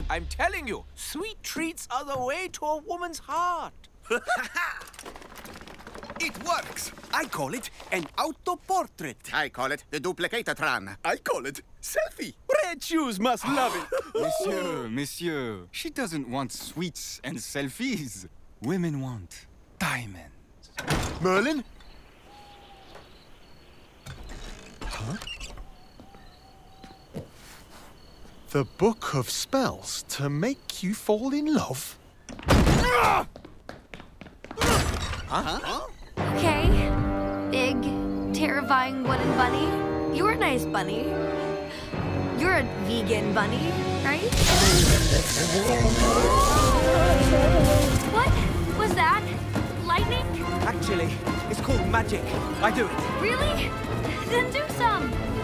I'm telling you, sweet treats are the way to a woman's heart. It works! I call it an auto-portrait. I call it the Duplicator-tron. I call it selfie. Red shoes must love it. Monsieur, she doesn't want sweets and selfies. Women want diamonds. Merlin? Huh? The Book of Spells to make you fall in love? Okay. Big, terrifying wooden bunny. You're a nice bunny. You're a vegan bunny, right? What was that? Lightning? Actually, it's called magic. I do it. Really? Then do some.